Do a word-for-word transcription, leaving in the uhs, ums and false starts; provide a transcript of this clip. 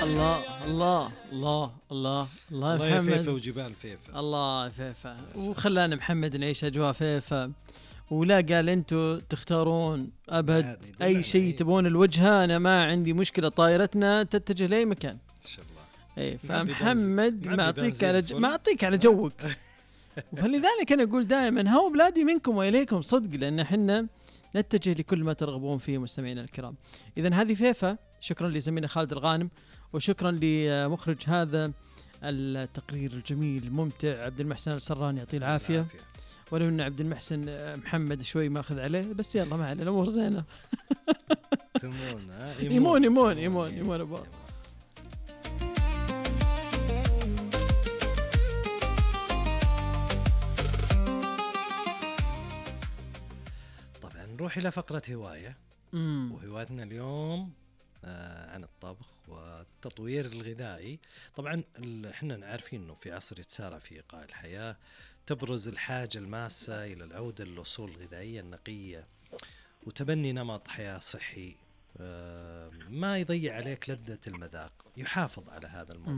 الله الله الله الله الله الله يا محمد، فيفا وجبال فيفا. الله فيفا، وخلانا محمد نعيش أجواء فيفا. ولا قال أنتوا تختارون أبد أي شيء تبون الوجهة، أنا ما عندي مشكلة، طائرتنا تتجه لأي مكان إن شاء الله. إيه، فمحمد ما أعطيك على ج... ما أعطيك على جوك. فلذلك أنا أقول دائما هو بلادي منكم وإليكم صدق، لأن إحنا نتجه لكل ما ترغبون فيه مستمعينا الكرام. إذن هذه فيفا. شكرا لزميلنا خالد الغانم، وشكرا لمخرج هذا التقرير الجميل الممتع عبد المحسن السراني، يعطيه العافية. ولو ان عبد المحسن محمد شوي ماخذ عليه، بس يلا ما عليه، الامور زينه. تمون يمون يمون يمون يمون ابو. طبعا نروح الى فقره هوايه. مم. وهوايتنا اليوم آه عن الطبخ والتطوير الغذائي. طبعا احنا عارفين انه في عصر يتسارع في ايقاع الحياه، تبرز الحاجة الماسة إلى العودة للأصول الغذائية النقية وتبني نمط حياة صحي ما يضيع عليك لذة المذاق، يحافظ على هذا الموضوع.